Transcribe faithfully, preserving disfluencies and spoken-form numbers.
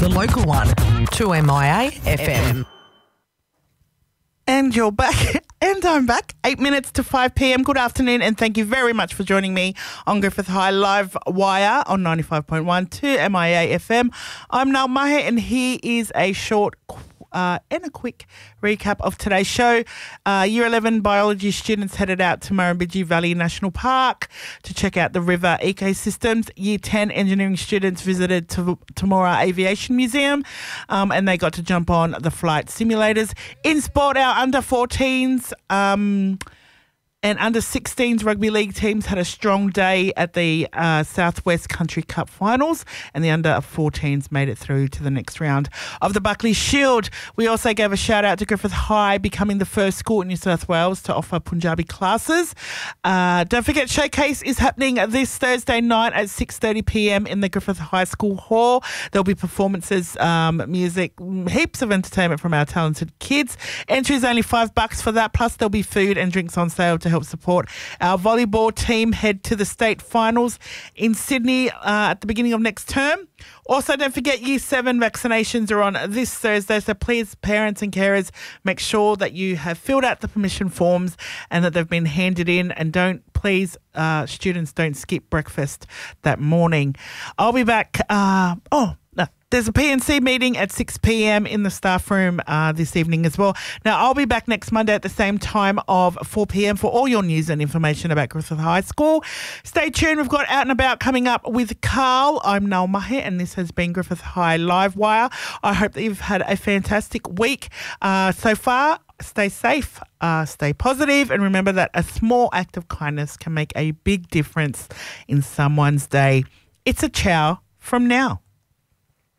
The local one, two M I A F M. And you're back. And I'm back. Eight minutes to five p.m. Good afternoon, and thank you very much for joining me on Griffith High Live Wire on ninety-five point one to M I A F M. I'm Nal Mahe, and here is a short uh, and a quick recap of today's show. Uh, Year eleven biology students headed out to Murrumbidgee Valley National Park to check out the river ecosystems. Year ten engineering students visited to Temora Aviation Museum um, and they got to jump on the flight simulators. In sport, our under fourteens um, and under sixteens rugby league teams had a strong day at the uh, Southwest Country Cup finals, and the under fourteens made it through to the next round of the Buckley Shield. We also gave a shout out to Griffith High becoming the first school in New South Wales to offer Punjabi classes. Uh, don't forget, Showcase is happening this Thursday night at six thirty p.m. in the Griffith High School Hall. There'll be performances, um, music, heaps of entertainment from our talented kids. Entry is only five bucks for that, plus there'll be food and drinks on sale to help support our volleyball team head to the state finals in Sydney uh, at the beginning of next term. Also, don't forget Year seven vaccinations are on this Thursday, so please, parents and carers, make sure that you have filled out the permission forms and that they've been handed in, and don't, please, uh, students, don't skip breakfast that morning. I'll be back. Uh, oh, no. There's a P N C meeting at six p.m. in the staff room uh, this evening as well. Now, I'll be back next Monday at the same time of four p.m. for all your news and information about Griffith High School. Stay tuned. We've got Out and About coming up with Carl. I'm Nal Mahe, and this has been Griffith High Live Wire. I hope that you've had a fantastic week uh, so far. Stay safe, uh, stay positive, and remember that a small act of kindness can make a big difference in someone's day. It's a ciao from now.